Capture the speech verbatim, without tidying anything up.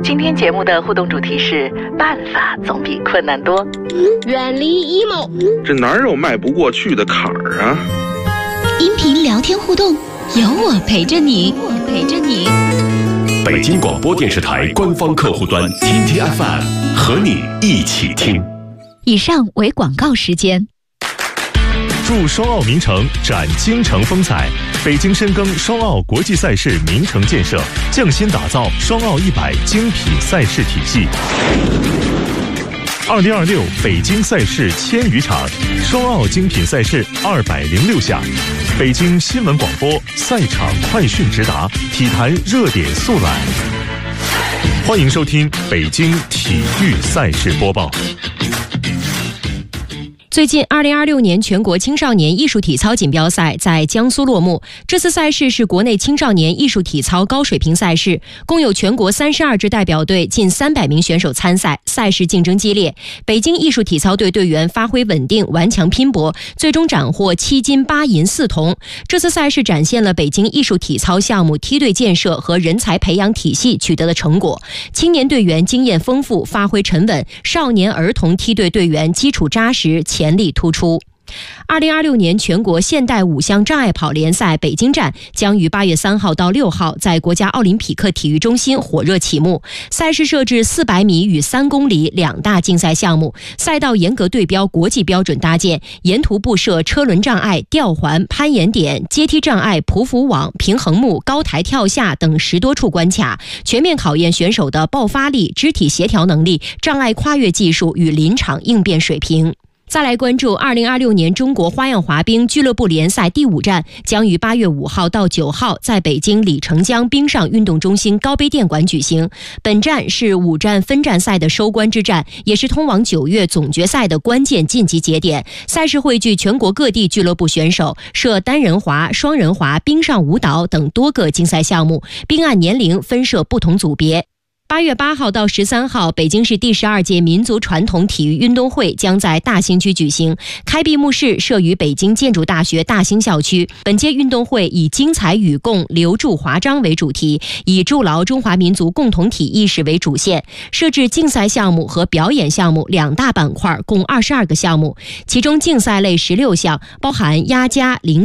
今天节目的互动主题是办法总比困难多。 远离 emo， 这哪有迈不过去的坎儿啊？ 音频聊天互动，有我陪着你，我陪着你。 北京广播电视台官方客户端天天 F M 和你一起听。 以上为广告时间。 祝双奥名城展京城风采，北京深耕双奥国际赛事名城建设，匠心打造双奥一百精品赛事体系。二零二六北京赛事千余场，双奥精品赛事二百零六项，北京新闻广播赛场快讯直达，体坛热点速览。欢迎收听北京体育赛事播报。 最近二零二六年全国青少年艺术体操锦标赛在江苏落幕。这次赛事是国内青少年艺术体操高水平赛事，共有全国三十二支代表队，近三百名选手参赛，赛事竞争激烈。北京艺术体操队队员发挥稳定，顽强拼搏，最终斩获七金八银四铜。这次赛事展现了北京艺术体操项目梯队建设和人才培养体系取得的成果。青年队员经验丰富，发挥沉稳；少年儿童梯队队员基础扎实，潜力突出。二零二六年全国现代五项障碍跑联赛北京站将于八月三号到六号在国家奥林匹克体育中心火热启幕。赛事设置四百米与三公里两大竞赛项目，赛道严格对标国际标准搭建，沿途布设车轮障碍、吊环、攀岩点、阶梯障碍、匍匐网、平衡木、高台跳下等十多处关卡，全面考验选手的爆发力、肢体协调能力、障碍跨越技术与临场应变水平。再来关注二零二六年中国花样滑冰俱乐部联赛第五站将于八月五号到九号在北京李成江冰上运动中心高碑店馆举行。本站是五站分站赛的收官之战，也是通往九月总决赛的关键晋级节点。赛事汇聚全国各地俱乐部选手，设单人滑、双人滑、冰上舞蹈等多个竞赛项目，并按年龄分设不同组别。八月八号到十三号，北京市第十二届民族传统体育运动会将在大兴区举行。开闭幕式设于北京建筑大学大兴校区。本届运动会以精彩与共，留住华章为主题，以筑牢中华民族共同体意识为主线，设置竞赛项目和表演项目两大板块，共二十二个项目，其中竞赛类十六项，包含压家、凌